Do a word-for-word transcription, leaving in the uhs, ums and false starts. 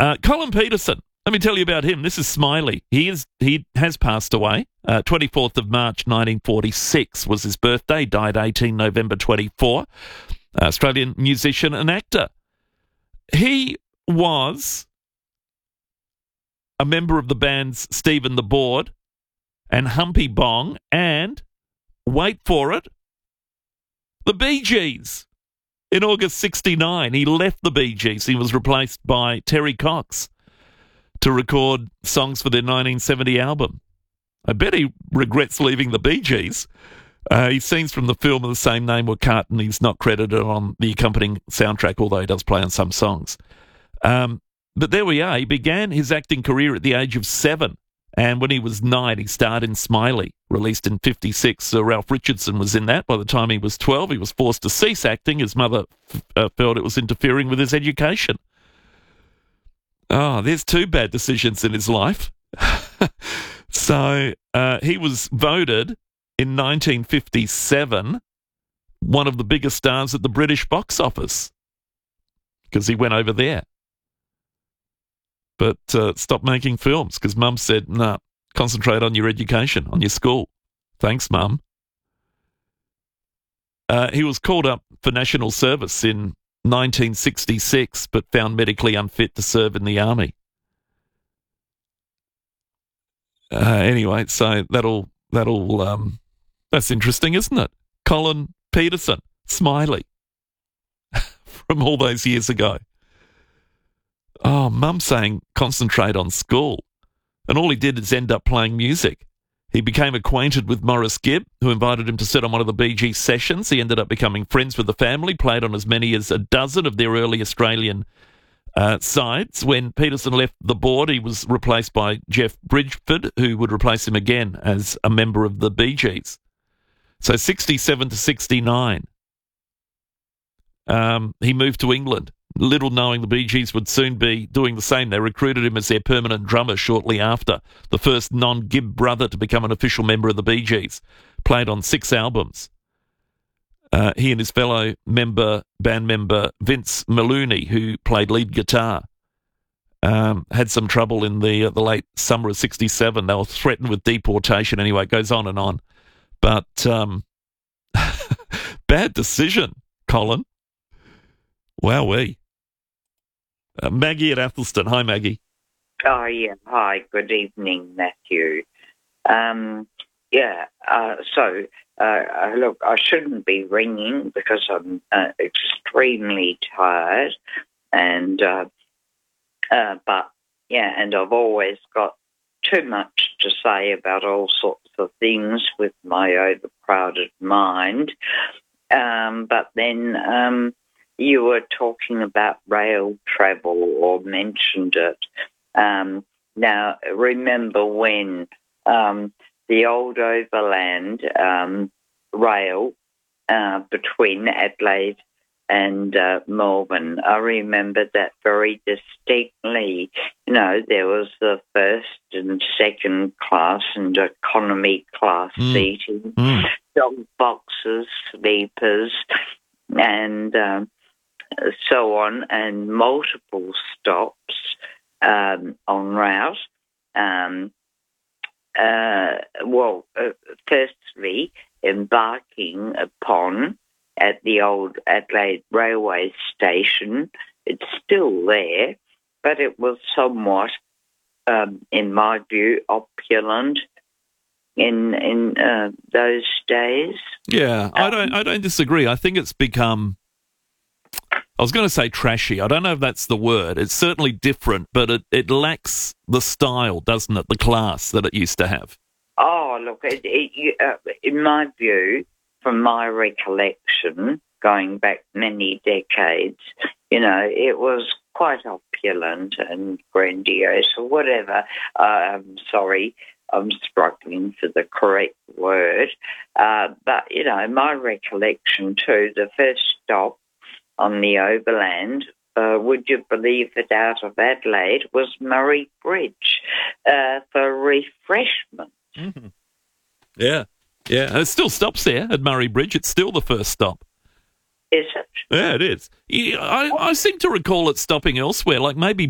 Uh, Colin Peterson. Let me tell you about him. This is Smiley. He is he has passed away. Uh, twenty-fourth of March, nineteen forty-six was his birthday. Died eighteenth of November twenty-four. Uh, Australian musician and actor. He was a member of the bands Stephen the Board and Humpy Bong and, wait for it, the Bee Gees. In August sixty-nine, he left the Bee Gees. He was replaced by Terry Cox to record songs for their nineteen seventy album. I bet he regrets leaving the Bee Gees. Uh, his scenes from the film of the same name were cut, and he's not credited on the accompanying soundtrack, although he does play on some songs. Um, but there we are. He began his acting career at the age of seven, and when he was nine, he starred in Smiley, released in fifty-six. So Ralph Richardson was in that. By the time he was twelve, he was forced to cease acting. His mother uh, felt it was interfering with his education. Oh, there's two bad decisions in his life. so uh, he was voted in nineteen fifty-seven one of the biggest stars at the British box office because he went over there. But uh, stopped making films because Mum said, no, nah, concentrate on your education, on your school. Thanks, Mum. Uh, he was called up for national service in nineteen sixty-six, but found medically unfit to serve in the army. Uh, anyway, so that'll that'll um, that's interesting, isn't it? Colin Peterson, Smiley, from all those years ago. Oh, Mum saying concentrate on school, and all he did is end up playing music. He became acquainted with Maurice Gibb, who invited him to sit on one of the Bee Gees sessions. He ended up becoming friends with the family, played on as many as a dozen of their early Australian uh, sides. When Peterson left the board, he was replaced by Jeff Bridgford, who would replace him again as a member of the Bee Gees. So sixty-seven to sixty-nine, um, he moved to England, little knowing the Bee Gees would soon be doing the same. They recruited him as their permanent drummer shortly after, the first non-Gibb brother to become an official member of the Bee Gees. Played on six albums. Uh, he and his fellow member, band member Vince Maloney, who played lead guitar, um, had some trouble in the uh, the late summer of sixty-seven. They were threatened with deportation. Anyway, it goes on and on. But um, bad decision, Colin. Wowee. Uh, Maggie at Athelston. Hi, Maggie. Oh, yeah. Hi. Good evening, Matthew. Um, yeah, uh, so, uh, look, I shouldn't be ringing because I'm uh, extremely tired. And, uh, uh, but, yeah, and I've always got too much to say about all sorts of things with my overcrowded mind. Um, but then... Um, You were talking about rail travel or mentioned it. Um, now, remember when um, the old overland um, rail uh, between Adelaide and uh, Melbourne, I remember that very distinctly. You know, there was the first and second class and economy class mm. seating, mm. dog boxes, sleepers, and... Um, so on, and multiple stops um, en route. Um, uh, well, uh, firstly, embarking upon at the old Adelaide railway station. It's still there, but it was somewhat, um, in my view, opulent in in uh, those days. Yeah, I um, don't I don't disagree. I think it's become... I was going to say trashy. I don't know if that's the word. It's certainly different, but it, it lacks the style, doesn't it, the class that it used to have. Oh, look, it, it, uh, in my view, from my recollection, going back many decades, you know, it was quite opulent and grandiose or whatever. Uh, I'm sorry, I'm struggling for the correct word. Uh, but, you know, my recollection too, the first stop on the overland, uh, would you believe it, out of Adelaide, was Murray Bridge uh, for refreshment. Mm-hmm. Yeah, yeah. And it still stops there at Murray Bridge. It's still the first stop. Is it? Yeah, it is. Yeah, I, I seem to recall it stopping elsewhere, like maybe